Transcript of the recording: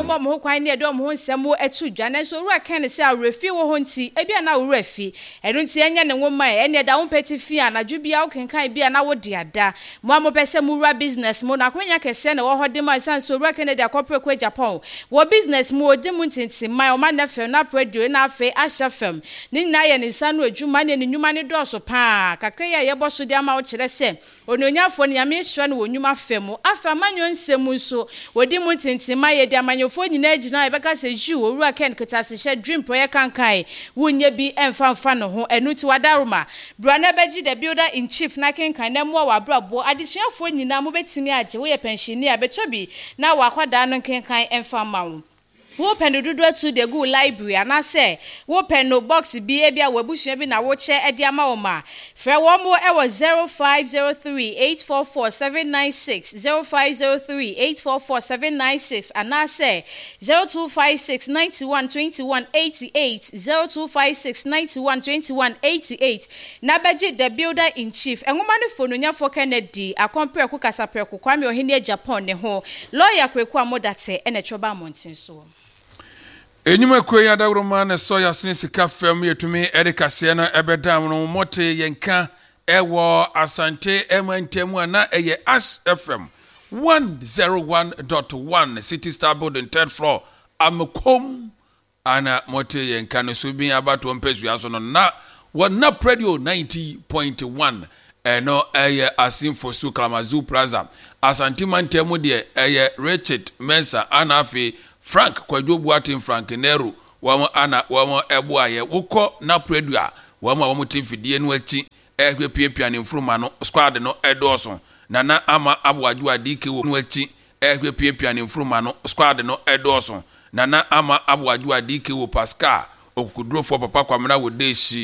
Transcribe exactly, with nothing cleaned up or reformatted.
mo mo kwan ne do mo ho nsem wo etu dwa na so owura kan se awrefi wo ho nti e bia na owura fi enu nti enye ne nwoma e ne da wo peti fi anadwo bia wo kenkan bia na wo de ada mo mo pese mo owura business mo na kwanya kese na wo hode ma san so owura kan de akopre kwa Japan wo business mo odi mu ntinti man o ma na fe na radio na afe ahya fam ni na ye ne sanu adwuma ne nyuma ne do so pa kakra ye ye bo so de ama wo kire se ononyafo ne yame hwa ne wonyuma fam afa manyo nsem nso wodi mu ntinti ma ye de amanyofo nyina agina e beka se ju owura ken kitase hye dream project kankai wunye bi emfa mfa no ho enu ti wadaruma brana beji the builder in chief na kenkan na mo wa brabo adesuafo nyina mo betimi age wo ye pensioner betobi na wakwada no kenkan emfa mawo wo penu dudu to the go library ana say wo penu box bi e bia wabusua bi na wo che e dia ma wo ma frɛ wo mo e wo zero five zero three eight four four seven nine six zero five zero three eight four four seven nine six ana say zero two five six nine one two one eight eight zero two five six nine one two one eight eight na beji the builder in chief enwoma ne fo no nyafo Kennedy akompre ku kasapre ku Kwame Ohene Japan ne ho lawyer kweku amodate ene choba montin so Enyuma kwe ya dawroma na so ya sini sika fam yetumi edika se na ebedam no mote yenka ewo Asante emantemu na eye Ash F M one oh one point one City Star Building third floor Amekom ana mote yenka no so bin abato mpesu aso no na wana radio ninety point one eno eye Asimfo Su Klamazu Plaza Asante mantemu de eye Richard Mensa anafi Frank Kwajobu atin Frank Nero wama ana wama ebu aye wukọ na predua wama wamu timfidie no achi ehwe piepia ne mfuruma no squad no edoso nana ama abuaju adike wo no achi ehwe piepia ne mfuruma no squad no edoso nana ama abuaju adike wo Pascal okuduro fo papa kwamra wo deshi